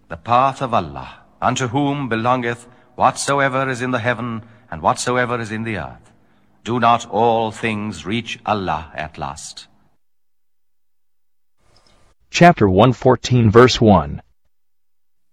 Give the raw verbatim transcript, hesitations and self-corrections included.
the path of Allah, unto whom belongeth whatsoever is in the heaven and whatsoever is in the earth. Do not all things reach Allah at last? Chapter one fourteen, verse one.